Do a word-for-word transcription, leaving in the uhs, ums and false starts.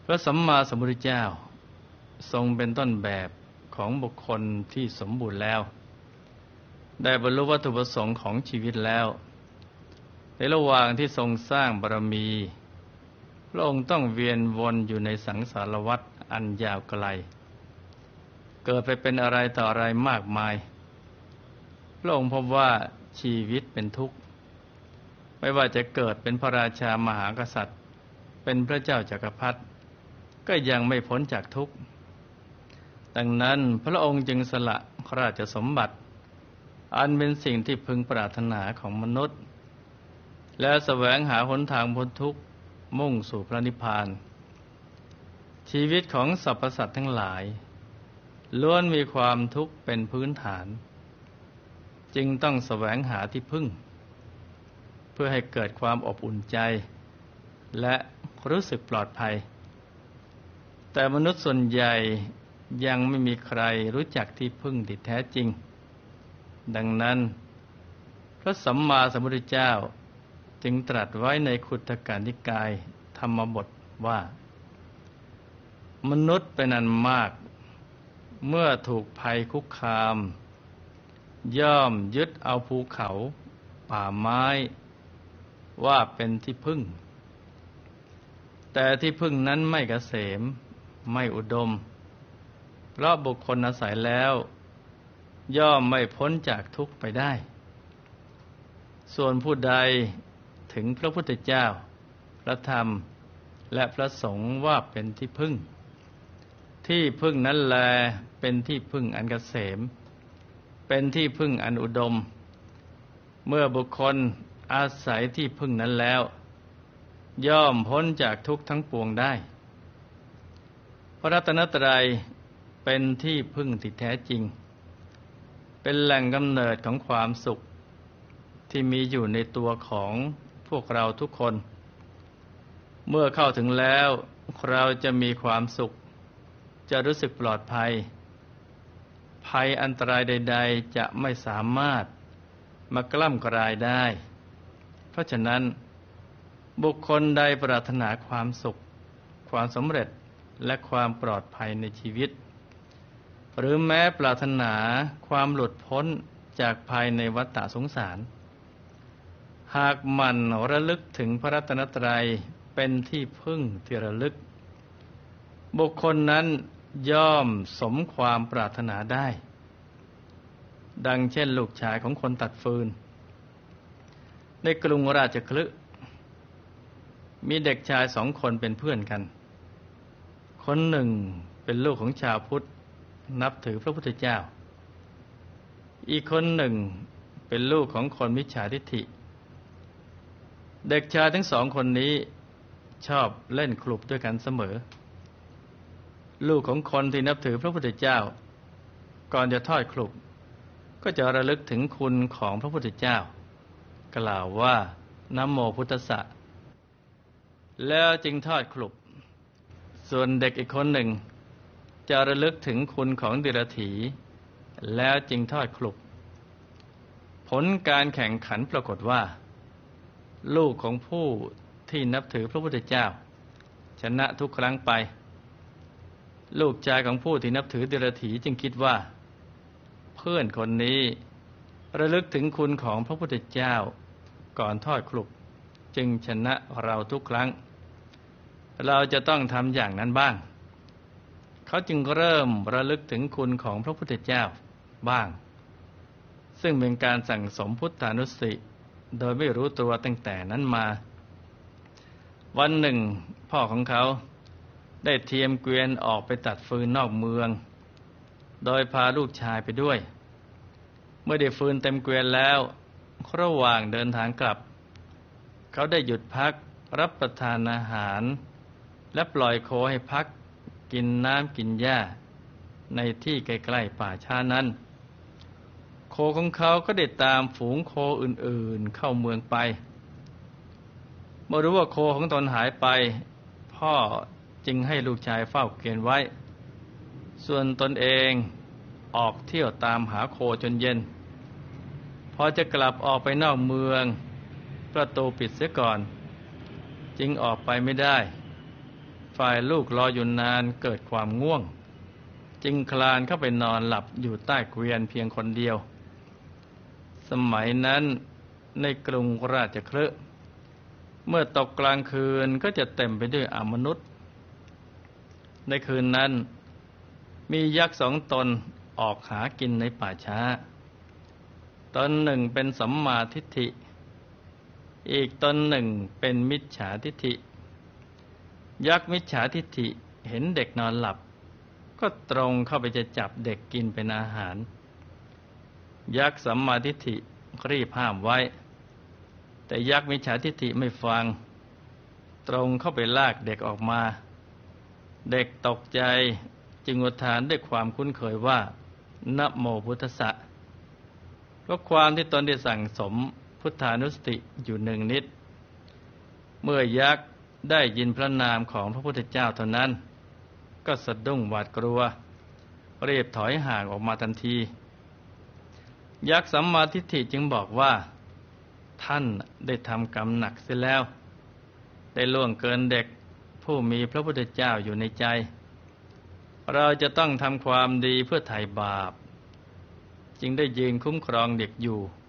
ระสัมมาสัมพุทธเจ้าทรงเป็นต้นแบบของบุคคลที่สมบูรณ์แล้วได้บรรลุวัตถุประสงค์ของชีวิตแล้วในระหว่างที่ทรงสร้างบารมีพระองค์ต้องเวียนวนอยู่ในสังสารวัฏอันยาวไกลเกิดไปเป็นอะไรต่ออะไรมากมายพระองค์พบว่าชีวิตเป็นทุกข์ไม่ว่าจะเกิดเป็นพระราชามหากษัตริย์เป็นพระเจ้าจักรพรรดิก็ยังไม่พ้นจากทุกข์ดังนั้นพระองค์จึงสละราชสมบัติอันเป็นสิ่งที่พึงปรารถนาของมนุษย์และแสวงหาหนทางพ้นทุกข์มุ่งสู่พระนิพพานชีวิตของสรรพสัตว์ทั้งหลายล้วนมีความทุกข์เป็นพื้นฐานจึงต้องแสวงหาที่พึ่งเพื่อให้เกิดความอบอุ่นใจและรู้สึกปลอดภัยแต่มนุษย์ส่วนใหญ่ยังไม่มีใครรู้จักที่พึ่งที่แท้จริงดังนั้นพระสัมมาสัมพุทธเจ้าจึงตรัสไว้ในขุททกนิกายธรรมบทว่ามนุษย์เป็นอันมากเมื่อถูกภัยคุกคามย่อมยึดเอาภูเขาป่าไม้ว่าเป็นที่พึ่งแต่ที่พึ่งนั้นไม่เกษมไม่อุดมเพราะบุคคลอาศัยแล้วย่อมไม่พ้นจากทุกข์ไปได้ส่วนผู้ใดถึงพระพุทธเจ้าพระธรรมและพระสงฆ์ว่าเป็นที่พึ่งที่พึ่งนั้นแลเป็นที่พึ่งอันเกษมเป็นที่พึ่งอันอุดมเมื่อบุคคลอาศัยที่พึ่งนั้นแล้วย่อมพ้นจากทุกข์ทั้งปวงได้พระรัตนตรัยเป็นที่พึ่งที่แท้จริงเป็นแหล่งกำเนิดของความสุขที่มีอยู่ในตัวของพวกเราทุกคนเมื่อเข้าถึงแล้วเราจะมีความสุขจะรู้สึกปลอดภัยภัยอันตรายใดๆจะไม่สามารถมากล้ำกลายได้เพราะฉะนั้นบุคคลใดปรารถนาความสุขความสำเร็จและความปลอดภัยในชีวิตหรือแม้ปรารถนาความหลุดพ้นจากภัยในวัฏฏะสงสารหากหมั่นระลึกถึงพระรัตนตรัยเป็นที่พึ่งที่ระลึกบุคคลนั้นย่อมสมความปรารถนาได้ดังเช่นลูกชายของคนตัดฟืนในกรุงราชคฤห์มีเด็กชายสองคนเป็นเพื่อนกันคนหนึ่งเป็นลูกของชาวพุทธนับถือพระพุทธเจ้าอีกคนหนึ่งเป็นลูกของคนมิจฉาทิฏฐิเด็กชายทั้งสองคนนี้ชอบเล่นคลุบด้วยกันเสมอลูกของคนที่นับถือพระพุทธเจ้าก่อนจะทอดคลุบก็จะระลึกถึงคุณของพระพุทธเจ้ากล่าวว่านะโมพุทธัสสะแล้วจึงทอดคลุบส่วนเด็กอีกคนหนึ่งจะระลึกถึงคุณของเดรัจฉีแล้วจึงทอดคลุบผลการแข่งขันปรากฏว่าลูกของผู้ที่นับถือพระพุทธเจ้าชนะทุกครั้งไปลูกชายของผู้ที่นับถือเดรัจฉีจึงคิดว่าเพื่อนคนนี้ระลึกถึงคุณของพระพุทธเจ้าก่อนทอดคลุบจึงชนะเราทุกครั้งเราจะต้องทำอย่างนั้นบ้างเขาจึงเริ่มระลึกถึงคุณของพระพุทธเจ้าบ้างซึ่งเป็นการสั่งสมพุทธานุสติโดยไม่รู้ตัวตั้งแต่นั้นมาวันหนึ่งพ่อของเขาได้เทียมเกวียนออกไปตัดฟืนนอกเมืองโดยพาลูกชายไปด้วยเมื่อได้ฟืนเต็มเกวียนแล้วระหว่างเดินทางกลับเขาได้หยุดพักรับประทานอาหารและปล่อยโคให้พักกินน้ำกินหญ้าในที่ใกล้ๆป่าช้านั้นโคของเขาก็ได้ตามฝูงโคอื่นๆเข้าเมืองไปเมื่อรู้ว่าโคของตนหายไปพ่อจึงให้ลูกชายเฝ้าเกวียนไว้ส่วนตนเองออกเที่ยวตามหาโคจนเย็นพอจะกลับออกไปนอกเมืองประตูปิดเสียก่อนจึงออกไปไม่ได้ฝ่ายลูกรออยู่นานเกิดความง่วงจึงคลานเข้าไปนอนหลับอยู่ใต้เกวียนเพียงคนเดียวสมัยนั้นในกรุงราชคฤห์เมื่อตกกลางคืนก็จะเต็มไปด้วยอมนุษย์ในคืนนั้นมียักษ์สองตนออกหากินในป่าช้าตนหนึ่งเป็นสัมมาทิฏฐิอีกตนหนึ่งเป็นมิจฉาทิฏฐิยักษ์มิจฉาทิฏฐิเห็นเด็กนอนหลับก็ตรงเข้าไปจะจับเด็กกินเป็นอาหารยักษ์สัมมาทิฏฐิรีบห้ามไว้แต่ยักษ์มิจฉาทิฏฐิไม่ฟังตรงเข้าไปลากเด็กออกมาเด็กตกใจจึงอุทานด้วยความคุ้นเคยว่านะโมพุทธัสสะก็ความที่ตนได้สั่งสมพุทธานุสติอยู่หนึ่งนิดเมื่อยักษ์ได้ยินพระนามของพระพุทธเจ้าเท่านั้นก็สะดุ้งหวาดกลัวรีบถอยห่างออกมาทันทียักษ์สัมมาทิฏฐิจึงบอกว่าท่านได้ทำกรรมหนักเสียแล้วได้ล่วงเกินเด็กผู้มีพระพุทธเจ้าอยู่ในใจเราจะต้องทำความดีเพื่อไถ่บาปจึงได้ยืนคุ้มครองเด็กอยู่